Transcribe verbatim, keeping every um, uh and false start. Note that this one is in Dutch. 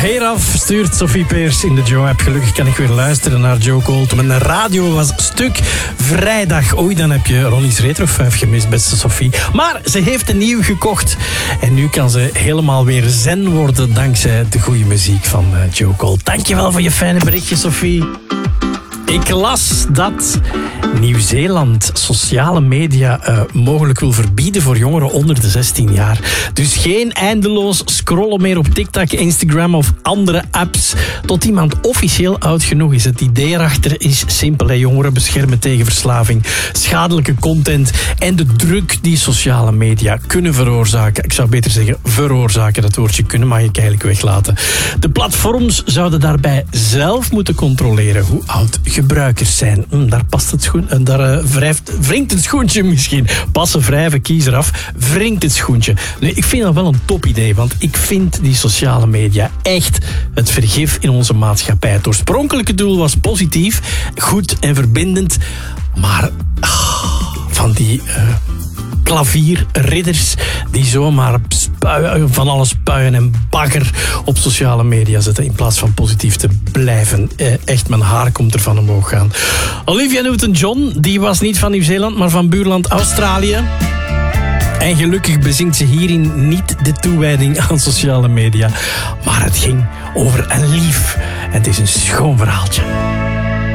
Heeraf stuurt Sophie Peers in de Joe-app. Gelukkig kan ik weer luisteren naar Joe Colt. Mijn radio was stuk vrijdag. Oei, dan heb je Ronnie's Retro vijf gemist, beste Sophie. Maar ze heeft een nieuw gekocht. En nu kan ze helemaal weer zen worden dankzij de goede muziek van Joe Colt. Dankjewel voor je fijne berichtje, Sophie. Ik las dat Nieuw-Zeeland sociale media uh, mogelijk wil verbieden voor jongeren onder de zestien jaar. Dus geen eindeloos scrollen meer op TikTok, Instagram of andere apps tot iemand officieel oud genoeg is. Het idee erachter is simpel. Hè. Jongeren beschermen tegen verslaving, schadelijke content en de druk die sociale media kunnen veroorzaken. Ik zou beter zeggen veroorzaken. Dat woordje kunnen mag ik eigenlijk weglaten. De platforms zouden daarbij zelf moeten controleren hoe oud gebruikers zijn. Hm, daar past het schoen, en daar uh, wrijft, wringt het schoentje misschien. Passen, wrijven, kies eraf. Wringt het schoentje. Nee, ik vind dat wel een top idee, want ik vind die sociale media echt het vergif in onze maatschappij. Het oorspronkelijke doel was positief, goed en verbindend, maar ah, van die uh, klavierridders die zomaar spuien, van alles spuien en bagger op sociale media zetten in plaats van positief te blijven. Eh, echt, mijn haar komt er van omhoog gaan. Olivia Newton-John, die was niet van Nieuw-Zeeland, maar van buurland Australië. En gelukkig bezingt ze hierin niet de toewijding aan sociale media. Maar het ging over een lief. En het is een schoon verhaaltje.